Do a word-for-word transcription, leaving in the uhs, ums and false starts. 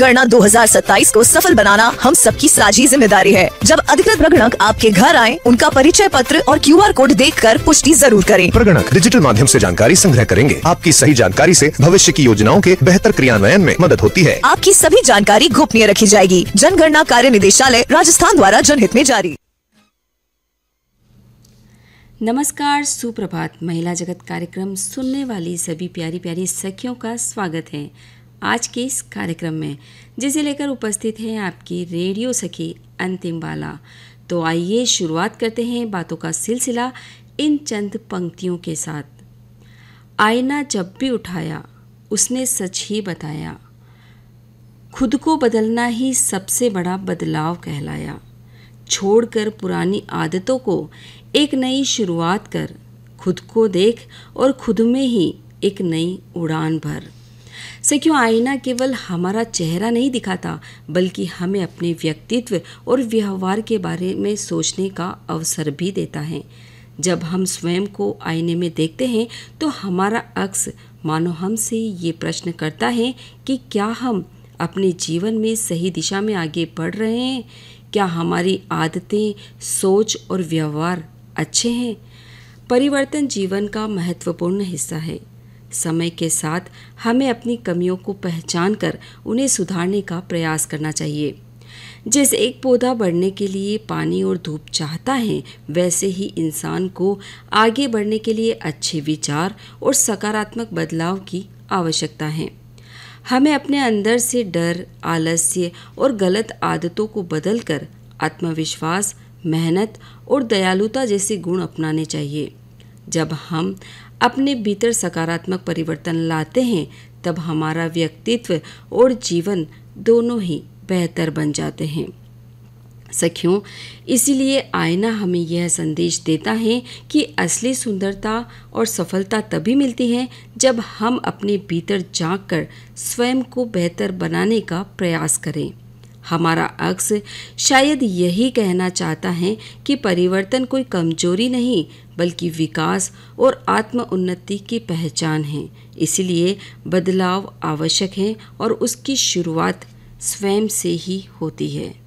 जनगणना दो हज़ार सत्ताईस को सफल बनाना हम सबकी साझी जिम्मेदारी है। जब अधिकृत प्रगणक आपके घर आए, उनका परिचय पत्र और क्यू आर कोड देखकर पुष्टि जरूर करें। प्रगणक डिजिटल माध्यम से जानकारी संग्रह करेंगे। आपकी सही जानकारी से भविष्य की योजनाओं के बेहतर क्रियान्वयन में मदद होती है। आपकी सभी जानकारी गोपनीय रखी जाएगी। जनगणना कार्य निदेशालय राजस्थान द्वारा जनहित में जारी। नमस्कार, सुप्रभात। महिला जगत कार्यक्रम सुनने वाली सभी प्यारी प्यारी सखियों का स्वागत है आज के इस कार्यक्रम में, जिसे लेकर उपस्थित है आपकी रेडियो सखी अंतिम बाला। तो आइए शुरुआत करते हैं बातों का सिलसिला इन चंद पंक्तियों के साथ। आईना जब भी उठाया उसने सच ही बताया, खुद को बदलना ही सबसे बड़ा बदलाव कहलाया। छोड़कर पुरानी आदतों को एक नई शुरुआत कर, खुद को देख और खुद में ही एक नई उड़ान भर। सखियों, आईना केवल हमारा चेहरा नहीं दिखाता, बल्कि हमें अपने व्यक्तित्व और व्यवहार के बारे में सोचने का अवसर भी देता है। जब हम स्वयं को आईने में देखते हैं तो हमारा अक्स मानो हमसे ये प्रश्न करता है कि क्या हम अपने जीवन में सही दिशा में आगे बढ़ रहे हैं? क्या हमारी आदतें, सोच और व्यवहार अच्छे हैं? परिवर्तन जीवन का महत्वपूर्ण हिस्सा है। समय के साथ हमें अपनी कमियों को पहचान कर उन्हें सुधारने का प्रयास करना चाहिए। जैसे एक पौधा बढ़ने के लिए पानी और धूप चाहता है, वैसे ही इंसान को आगे बढ़ने के लिए अच्छे विचार और सकारात्मक बदलाव की आवश्यकता है। हमें अपने अंदर से डर, आलस्य और गलत आदतों को बदलकर आत्मविश्वास, मेहनत और दयालुता जैसे गुण अपनाने चाहिए। जब हम अपने भीतर सकारात्मक परिवर्तन लाते हैं, तब हमारा व्यक्तित्व और जीवन दोनों ही बेहतर बन जाते हैं। सखियों, इसीलिए आईना हमें यह संदेश देता है कि असली सुंदरता और सफलता तभी मिलती है जब हम अपने भीतर झांक कर स्वयं को बेहतर बनाने का प्रयास करें। हमारा अक्स शायद यही कहना चाहता है कि परिवर्तन कोई कमजोरी नहीं, बल्कि विकास और आत्म उन्नति की पहचान है। इसलिए बदलाव आवश्यक है और उसकी शुरुआत स्वयं से ही होती है।